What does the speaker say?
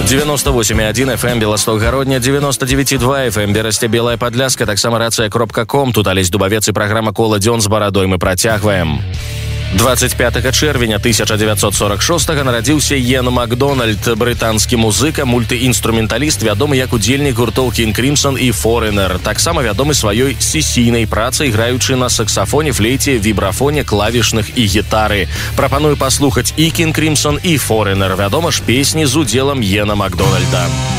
98,1 FM Белосток-Гародня, 99,2 FM Берасце, Белая Падляска, таксама рацыя.ком. Тут Алесь Дубавец і праграма «Кола дзён з барадой» мы працягваем. 25 чэрвеня 1946 нарадзіўся Іэн Макдональд, брытанскі музыка, мультыінструменталіст, вядомы як удзельнік гуртоў King Crimson і Foreigner. Таксама вядомы сваёй сесійнай працай, граючы на саксафоне, флейце, вібрафоне, клавішных і гітары. Прапаную паслухаць і King Crimson, і Foreigner. Вядома ж, песні з удзелам Іэна Макдональда.